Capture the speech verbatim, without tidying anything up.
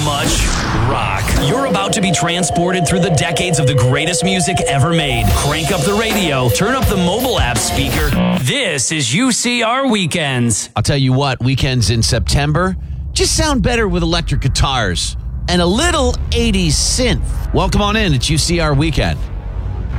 Much rock. You're about to be transported through the decades of the greatest music ever made. Crank up the radio, turn up the mobile app speaker. This is U C R Weekends. I'll tell you what, weekends in September just sound better with electric guitars and a little eighties synth. Welcome on in. It's U C R Weekend.